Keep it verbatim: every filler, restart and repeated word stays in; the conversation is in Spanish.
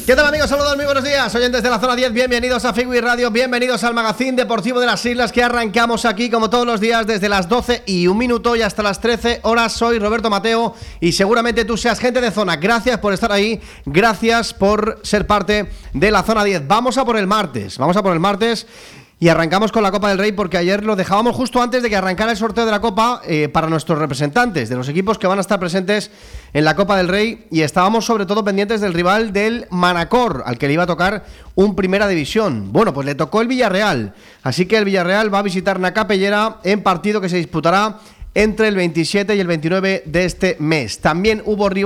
¿Qué tal, amigos? Saludos, muy buenos días, oyentes de la Zona diez, bienvenidos a Figui Radio, bienvenidos al Magazín Deportivo de las Islas, que arrancamos aquí como todos los días desde las doce y un minuto y hasta las trece horas. Soy Roberto Mateo y seguramente tú seas gente de zona. Gracias por estar ahí, gracias por ser parte de la Zona diez. Vamos a por el martes, vamos a por el martes. Y arrancamos con la Copa del Rey, porque ayer lo dejábamos justo antes de que arrancara el sorteo de la Copa eh, para nuestros representantes, de los equipos que van a estar presentes en la Copa del Rey, y estábamos sobre todo pendientes del rival del Manacor, al que le iba a tocar un Primera División. Bueno, pues le tocó el Villarreal, así que el Villarreal va a visitar Nacapellera en partido que se disputará entre el veintisiete y el veintinueve de este mes. También hubo rival